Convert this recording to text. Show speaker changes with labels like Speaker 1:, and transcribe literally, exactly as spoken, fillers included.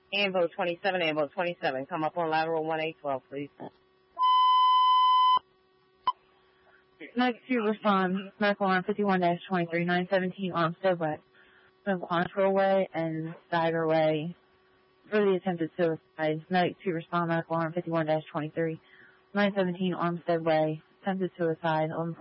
Speaker 1: Ambo twenty-seven, Ambo twenty-seven. Come up on lateral one eight twelve, please.
Speaker 2: Next to respond, medical line fifty-one dash twenty-three, nine seventeen Armstead Way, Quantrill Way and Steiger Way for the attempted suicide. Medic to respond, medical line fifty-one dash twenty-three, nine seventeen Armstead Way, attempted suicide, eleven